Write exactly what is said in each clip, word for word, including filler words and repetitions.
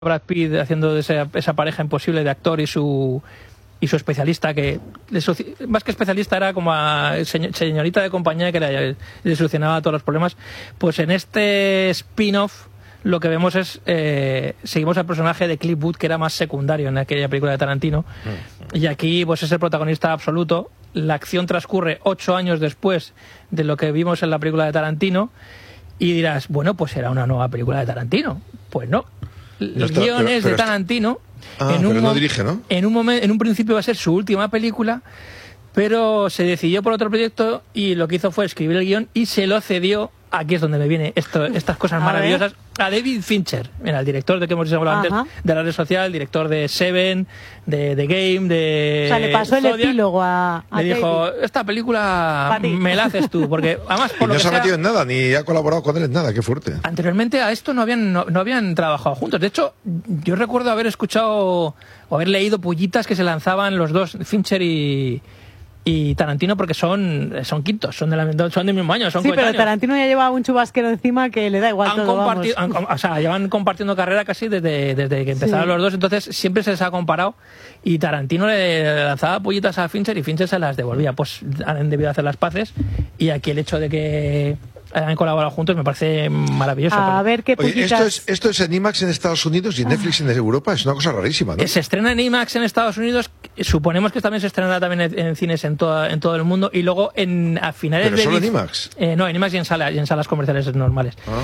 Brad Pitt haciendo de esa, esa pareja imposible de actor y su y su especialista, que más que especialista era como a señorita de compañía que le, le solucionaba todos los problemas. Pues en este spin-off lo que vemos es eh, seguimos al personaje de Cliff Booth, que era más secundario en aquella película de Tarantino, mm. y aquí pues es el protagonista absoluto. La acción transcurre ocho años después de lo que vimos en la película de Tarantino, y dirás, bueno, pues era una nueva película de Tarantino. Pues no. No el está, guion pero, es pero de Tarantino. Ah, en un pero no dirige, ¿no? En un, momento, en un principio va a ser su última película, pero se decidió por otro proyecto y lo que hizo fue escribir el guión y se lo cedió. Aquí es donde me viene esto, estas cosas a maravillosas. Ver. A David Fincher, mira, el director de que hemos hablado antes, de la red social, director de Seven, de The Game, de... O sea, le pasó el Zodiac. epílogo a, a Le dijo, David. esta película me la haces tú, porque además por y lo no que se ha sea, metido en nada, ni ha colaborado con él en nada, qué fuerte. Anteriormente a esto no habían, no, no habían trabajado juntos. De hecho, yo recuerdo haber escuchado o haber leído pullitas que se lanzaban los dos, Fincher y... y Tarantino, porque son son quintos, son, de la, son del mismo año, son sí, coetáneos. Pero Tarantino ya lleva un chubasquero encima que le da igual han todo, compartido, han, o sea, llevan compartiendo carrera casi desde, desde que empezaron sí. los dos, entonces siempre se les ha comparado, y Tarantino le lanzaba pollitas a Fincher y Fincher se las devolvía. Pues han debido hacer las paces, y aquí el hecho de que han colaborado juntos me parece maravilloso. A porque... ver qué Oye, esto es, esto es en IMAX en Estados Unidos y Netflix en Europa, es una cosa rarísima, ¿no? Se estrena en IMAX en Estados Unidos, suponemos que también se estrenará también en, en cines en, toda, en todo el mundo, y luego en a finales ¿Pero de... solo en IMAX? Eh, no, en IMAX y en, sala, y en salas comerciales normales. Ah.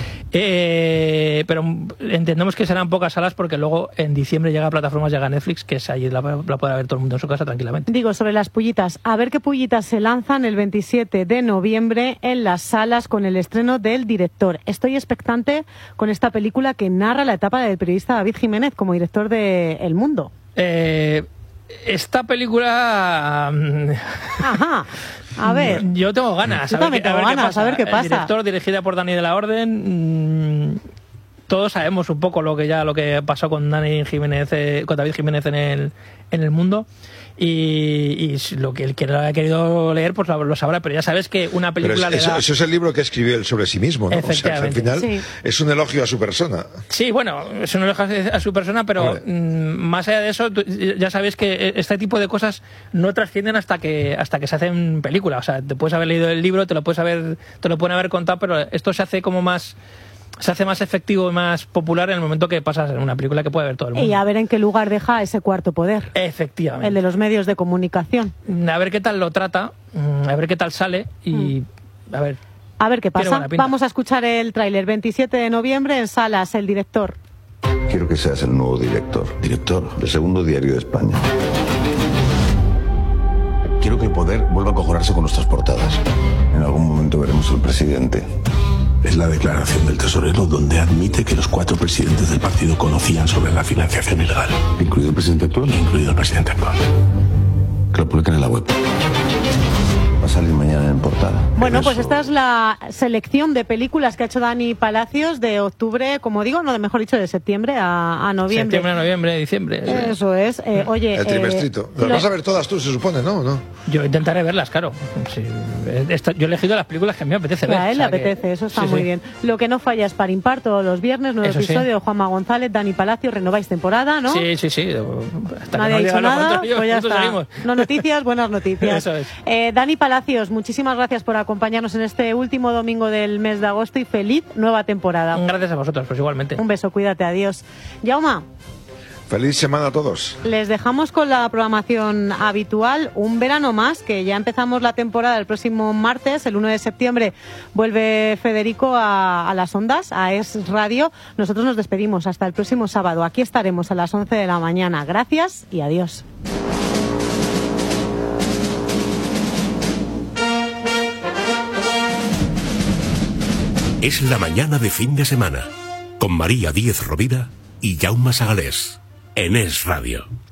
Eh, pero entendemos que serán pocas salas, porque luego en diciembre llega a plataformas, llega a Netflix, que es ahí la, la puede ver todo el mundo en su casa tranquilamente. Digo, sobre las pullitas, a ver qué pullitas se lanzan el veintisiete de noviembre en las salas con el estreno del director. Estoy expectante con esta película que narra la etapa del periodista David Jiménez como director de El Mundo. Eh, esta película... Ajá, a ver. Yo tengo ganas. Yo también tengo ganas, a ver qué pasa. El director, dirigida por Dani de la Orden... Mmm, todos sabemos un poco lo que ya lo que pasó con Dani Jiménez, eh, con David Jiménez en el, en el mundo, y, y lo que el que lo haya querido leer pues lo, lo sabrá, pero ya sabes que una película pero es, le da... eso, eso es el libro que escribió él sobre sí mismo, ¿no? O sea, que al final sí. es un elogio a su persona. Sí, bueno, es un elogio a su persona, pero vale. mmm, más allá de eso, tú, ya sabes que este tipo de cosas no trascienden hasta que hasta que se hacen película. O sea, te puedes haber leído el libro, te lo puedes haber, te lo pueden haber contado, pero esto se hace como más... se hace más efectivo y más popular en el momento que pasas en una película que puede ver todo el mundo. Y a ver en qué lugar deja ese cuarto poder. Efectivamente. El de los medios de comunicación. A ver qué tal lo trata, a ver qué tal sale y mm. a ver. A ver qué pasa. Vamos a escuchar el tráiler. veintisiete de noviembre en salas, el director. Quiero que seas el nuevo director. Director del segundo diario de España. Quiero que el poder vuelva a cojonarse con nuestras portadas. En algún momento veremos al presidente. Es la declaración del tesorero donde admite que los cuatro presidentes del partido conocían sobre la financiación ilegal. ¿Incluido el presidente actual? Incluido el presidente actual. Que lo publiquen en la web. Va a salir mañana en portada. Bueno, pues esta es la selección de películas que ha hecho Dani Palacios de octubre, como digo, no, mejor dicho, de septiembre a, a noviembre. Septiembre, noviembre, diciembre. Eso es. Eh, oye, el trimestrito. Eh, ¿Las vas a ver todas tú, se supone, no? ¿No? Yo intentaré verlas, claro. Sí, esta, yo he elegido las películas que a mí me apetece ver. A él le apetece, que... eso está sí, muy sí. bien. Lo que no falla es par impar todos los viernes, nuevo eso episodio sí. de Juanma González, Dani Palacios, renováis temporada, ¿no? Sí, sí, sí. Hasta Nadie ha dicho nada, pues ya está. Seguimos. No noticias, buenas noticias. Eso es. Eh, Dani Palacios, muchísimas gracias por acompañarnos en este último domingo del mes de agosto y feliz nueva temporada. Gracias a vosotros, pues igualmente. Un beso, cuídate, adiós. Yauma. Feliz semana a todos. Les dejamos con la programación habitual, un verano más, que ya empezamos la temporada el próximo martes, el uno de septiembre vuelve Federico a, a las ondas, a Es Radio. Nosotros nos despedimos hasta el próximo sábado. Aquí estaremos a las once de la mañana. Gracias y adiós. Es la mañana de fin de semana, con María Díez Rovira y Jaume Sagalés, en Es Radio.